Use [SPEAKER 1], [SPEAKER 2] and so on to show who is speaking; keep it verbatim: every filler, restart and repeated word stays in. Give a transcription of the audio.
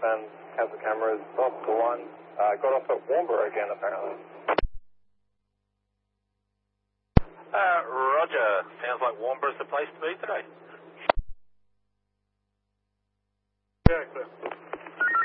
[SPEAKER 1] and has the cameras off to one. Uh, got off at Warnbro again, apparently.
[SPEAKER 2] Uh, Roger. Sounds like Warnbro's the place to be today.